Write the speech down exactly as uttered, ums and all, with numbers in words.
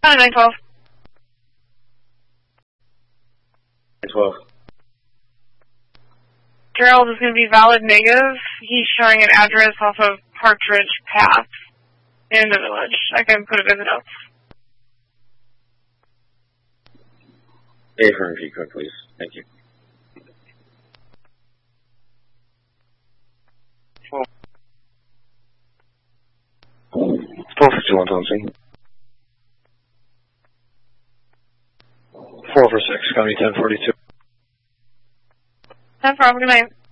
Uh, nine twelve. nine twelve. Gerald is going to be valid negative. He's showing an address off of Partridge Path in the village. I can put it in the notes. Affirm if you could, please. Thank you. twelve fifty-one, Thompson. four for six, County ten forty-two. No problem. Good night.